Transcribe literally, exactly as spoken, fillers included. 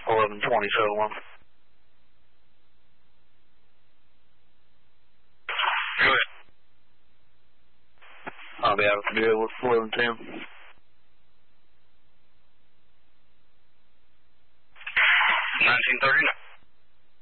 eleven twenty, seven one. Go ahead. I'll be out of the deal with eleven ten. nineteen thirty-nine.